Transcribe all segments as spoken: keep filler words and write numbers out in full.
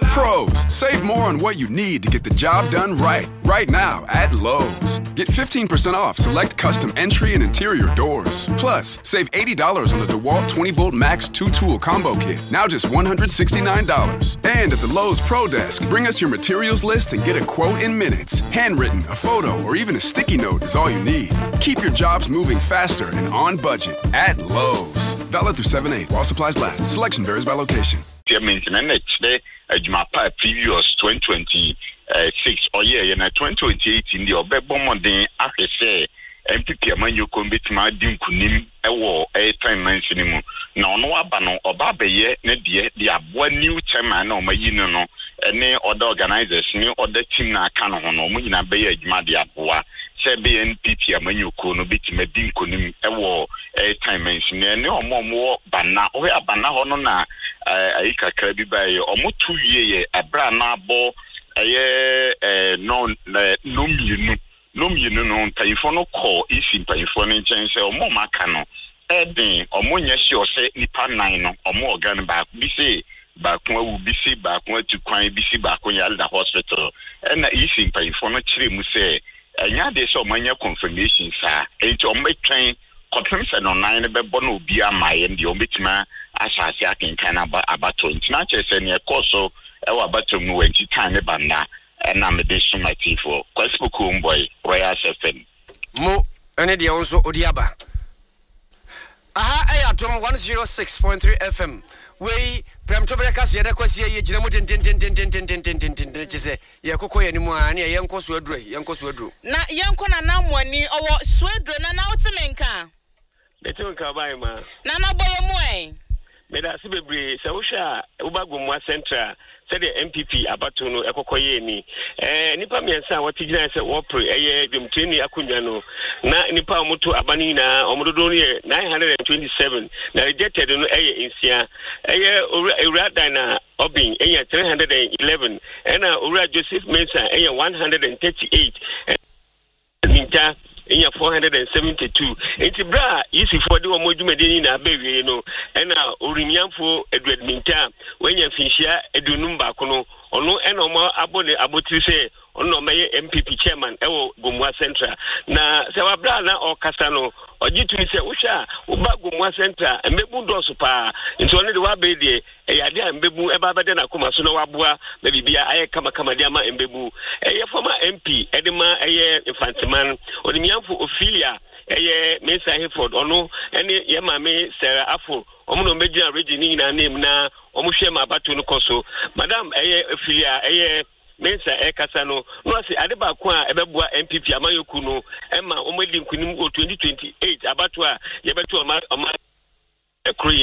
Pros, save more on what you need to get the job done right. Right now at Lowe's. Get fifteen percent off select custom entry and interior doors. Plus, save eighty dollars on the DeWalt twenty volt Max two tool combo kit. Now just one hundred sixty-nine dollars. And at the Lowe's Pro Desk, bring us your materials list and get a quote in minutes. Handwritten, a photo, or even a sticky note is all you need. Keep your jobs moving faster and on budget at Lowe's. Valid through seven eight while supplies last. Selection varies by location. Previous twenty twenty-six or yeah, na twenty twenty-eight in the Obebomodin Akese M P P Amanyo Kombetima Dim Kunim Ewo Airtime Mansinimo. No no abano Obabeye ne de the abwa new chairman or mayino no any other organizers, new other team na can no Muna Bay Madi Abwa. Sebe N P P Amanyo Kono bit Medim Kunim Ewo Airtime Mansin no more bana or abana honona Aika Krabi by almost two years a brand bo a non no you no you know telephone call is in telephone change or more macano Edding or more yes or say nipa nine or more gun back be say back when will be see back when to crime be see back when you're at the hospital and is in telephone trim say and yeah there's so many confirmations sir it's on my train confirms and online about bono be a my and the omitma asase akenkan aba abato ntina chese ne ekoso e wa abato mu wanti kan ne banda na me de sumati for kwasipo boy royal seven mo ene de onso odiaba aha ayatom one oh six point three F M we prem to breka se de kwasi ye gire mu ten ten ten ten ten ten ten ten ten chese ye kokko ye ni mu ani ye nkoso aduro ye nkoso aduro na ye nko na namwani owo suaduro na na otimenka betonka bai ma na na boye mu en Meda Sibebre, Sausha, Ubagumwa Central, said the M P P Abatuno, Ekokoyeni, eh, Nipa Miansa, what did I say, Wopre, eh, Jumtini Akunyano, Na Nipa Moto Abanina, Omodonia, nine hundred twenty-seven, now rejected on A in Sia, eh, Uradana, Obing, eh, three hundred eleven, and Ura Joseph Mensa, eh, one hundred thirty-eight, and Minta. In four hundred seventy-two. It's bra, easy for the Omodumedini na baby, no, and now Urimianfo Edward Minta, when you fish ya, Edunumba Kono, or no, and no more about the Abotise, or no, my M P P chairman, Ewo Gumwa Central. Na Sawabra na or Castano, or Jitu say, Usha, Uba Gumwa Central, and Bebu Dosupa, into only the Wabedi, a Yadia and Bebu, Ebabadena Kumasuna Wabua, maybe be a Kamakama and Bebu, a former M P, Edema, a Infantiman, or the Mianfu Ophelia, a Mesa Hayford, or no, any Yamame, Sarah Afo, Omono Major Regina name na, Omushema Batuno Koso, Madame, a Ophelia, a Mensa Ekasano, no, say Adeba Kwa, Ebebua, M P P, Amayo Kuno, Emma, Omedin Kunim, twenty twenty-eight, Abatua, Yabatua, Oma, a Korea.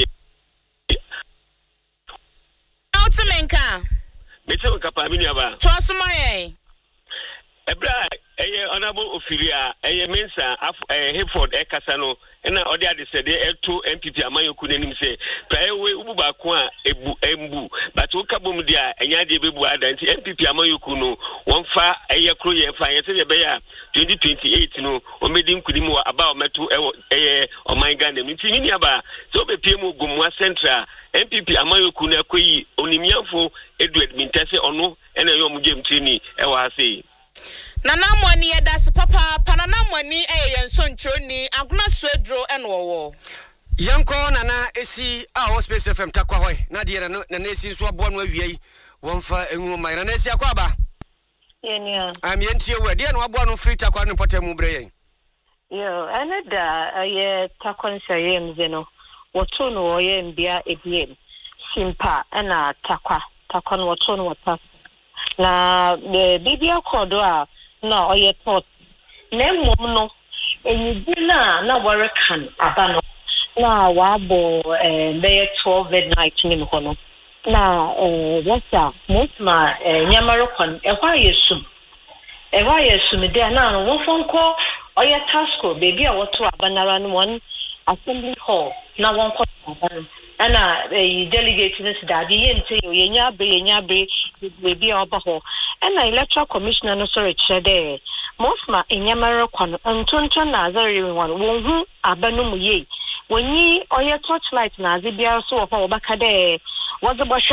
Otimenka, Mr. Kapaminiaba, Twasumaye, Ebra, a honorable Ophelia, a Mensa, a Hayford Ekasano, and now the other said, there are two M P P, Amayo Kunim say, Praewe Uba Kwa, Ebu, Embu, but Ukabumudia, and Yadi Bebu, and M P P, Amayo Kuno, one far, a year crew, and fire, twenty twenty-eight, no, or Medim Kudimu about Metu, a or my gun, and Miniaba, so be P M Gumwa Central, M P P, Amayo Kuna Kui, Onimianfo, Edward Mintese, or no, and a young Jim Trini, I say. Nana money that's papa, Panana money, a and son trony, Agna Swedro and Wowo. Yanko Nana, Esi, our space F M Takawai, Nadia, Nanesi, Swabon, Wavie, one for a woman, Nanesia Quaba. I'm Yentia, where dear no one free Takwan and Potamubre. Yo, and a Takwan Sayem Zeno, Watun or Yem Bia Ebien, Simpa, and a Takwa, Takwan Watun Watas. Na the Bibia Cordoa. No, oye pot. Nemo no. Eni na na ware kan abano. Na wabo eh be twelve midnight ni mkono. Na eh wasa most ma nyamaro kon e kwa yesum. E kwa yesum de na no wo fonko oye tasko baby a woto abanara no one assembly hall na won ko abano. Ana eh delegate ni sidadi yente ye nya be ye nya be baby oba ho. And the electoral commissioner no sorry chede most ma enyamaro kwano ntonton na azari one wonhu abanum ye woni oye torchlight na azibia so ofa obaka de was